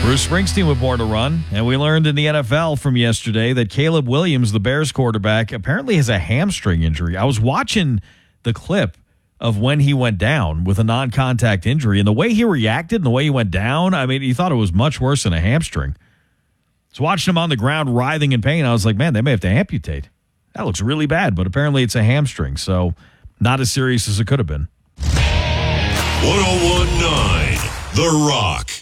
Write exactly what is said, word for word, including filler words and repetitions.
Bruce Springsteen was born to run, and we learned in the N F L from yesterday that Caleb Williams, the Bears quarterback, apparently has a hamstring injury. I was watching the clip of when he went down with a non-contact injury, and the way he reacted and the way he went down, I mean, he thought it was much worse than a hamstring. So watching him on the ground writhing in pain, I was like, man, they may have to amputate. That looks really bad, but apparently it's a hamstring, so not as serious as it could have been. one oh one point nine The Rock.